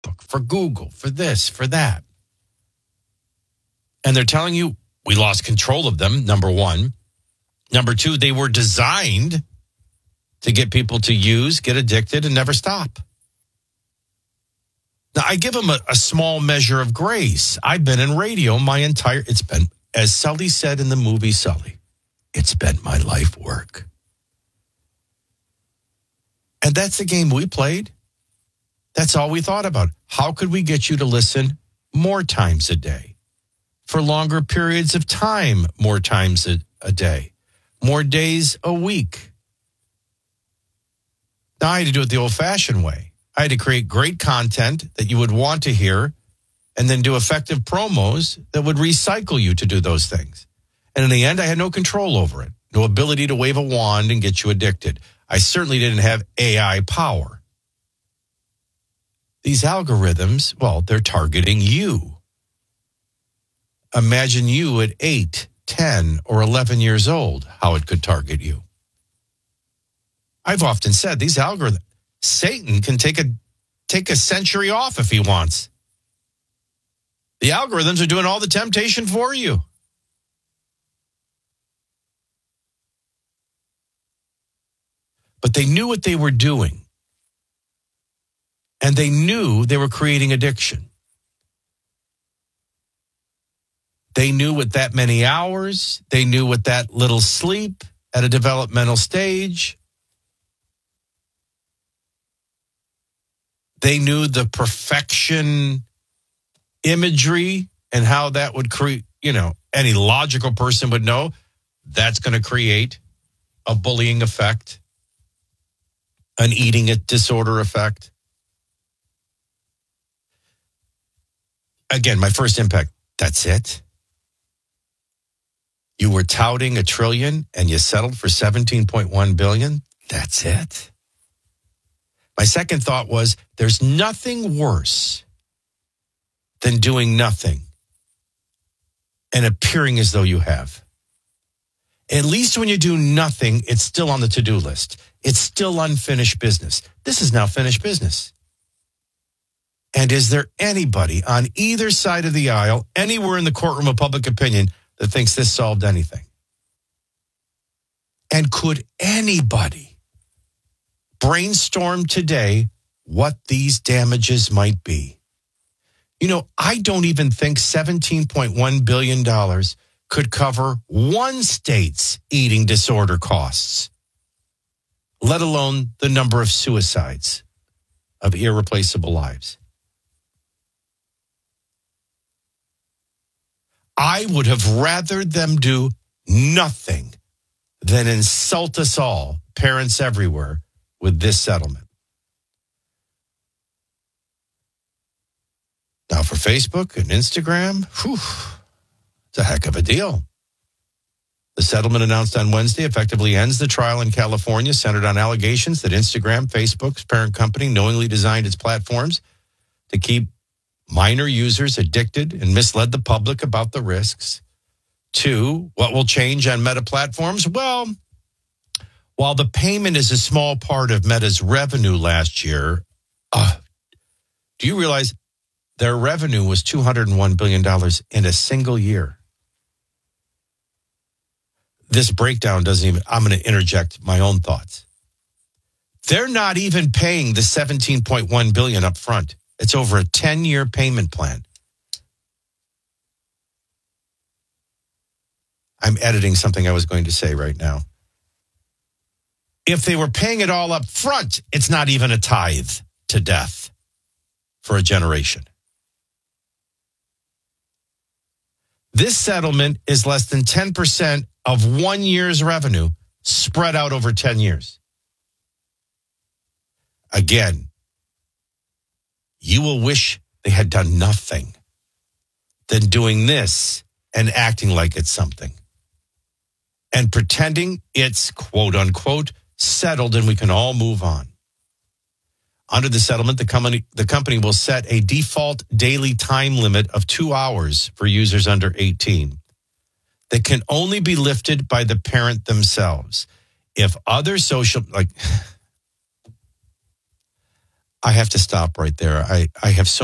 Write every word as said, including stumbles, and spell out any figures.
Facebook, for Google, for this, for that. And they're telling you we lost control of them, number one. Number two, they were designed to get people to use, get addicted, and never stop. Now, I give them a, a small measure of grace. I've been in radio my entire, it's been, as Sully said in the movie Sully, it's been my life work. And that's the game we played. That's all we thought about. How could we get you to listen more times a day? For longer periods of time, more times a, a day. More days a week. Now, I had to do it the old-fashioned way. I had to create great content that you would want to hear and then do effective promos that would recycle you to do those things. And in the end, I had no control over it. No ability to wave a wand and get you addicted. I certainly didn't have A I power. These algorithms, well, they're targeting you. Imagine you at eight, ten, or eleven years old, how it could target you. I've often said these algorithms, Satan can take a take a century off if he wants. The algorithms are doing all the temptation for you. But they knew what they were doing. And they knew they were creating addiction. They knew what that many hours, they knew what that little sleep at a developmental stage. They knew the perfection imagery and how that would create, you know, any logical person would know that's going to create a bullying effect, an eating disorder effect. Again, my first impact, that's it. You were touting a trillion and you settled for seventeen point one billion. That's it. My second thought was there's nothing worse than doing nothing and appearing as though you have. At least when you do nothing, it's still on the to-do list. It's still unfinished business. This is now finished business. And is there anybody on either side of the aisle, anywhere in the courtroom of public opinion, that thinks this solved anything? And could anybody brainstorm today what these damages might be? You know, I don't even think seventeen point one billion dollars could cover one state's eating disorder costs, let alone the number of suicides of irreplaceable lives. I would have rather them do nothing than insult us all, parents everywhere, with this settlement. Now for Facebook and Instagram, whew, it's a heck of a deal. The settlement announced on Wednesday effectively ends the trial in California centered on allegations that Instagram, Facebook's parent company, knowingly designed its platforms to keep minor users addicted and misled the public about the risks. Two, what will change on Meta platforms? Well, while the payment is a small part of Meta's revenue last year, uh, do you realize their revenue was two hundred one billion dollars in a single year? This breakdown doesn't even, I'm going to interject my own thoughts. They're not even paying the seventeen point one billion dollars up front. It's over a ten-year payment plan. I'm editing something I was going to say right now. If they were paying it all up front, it's not even a tithe to death for a generation. This settlement is less than ten percent of one year's revenue spread out over ten years. Again, you will wish they had done nothing than doing this and acting like it's something. And pretending it's, quote unquote, settled and we can all move on. Under the settlement, the company, the company will set a default daily time limit of two hours for users under eighteen that can only be lifted by the parent themselves. If other social, like, I have to stop right there. I, I have so